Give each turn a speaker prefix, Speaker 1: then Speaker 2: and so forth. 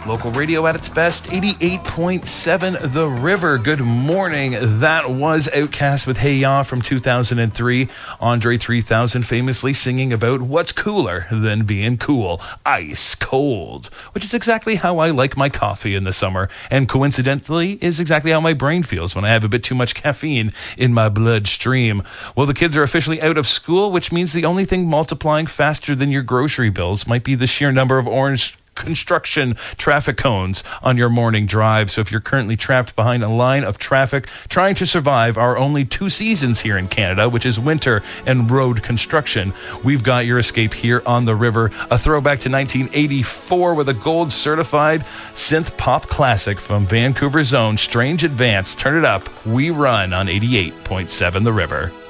Speaker 1: Local radio at its best, 88.7 The River. Good morning. That was Outkast with Hey Ya from 2003. Andre 3000 famously singing about what's cooler than being cool. Ice cold. Which is exactly how I like my coffee in the summer. And coincidentally is exactly how my brain feels when I have a bit too much caffeine in my bloodstream. Well, the kids are officially out of school, which means the only thing multiplying faster than your grocery bills might be the sheer number of orange construction traffic cones on your morning drive. So if you're currently trapped behind a line of traffic trying to survive our only two seasons here in Canada, which is winter and road construction, we've got your escape here on the river. A throwback to 1984 with a gold certified synth pop classic from Vancouver's own Strange Advance. Turn it up. We run on 88.7 The River.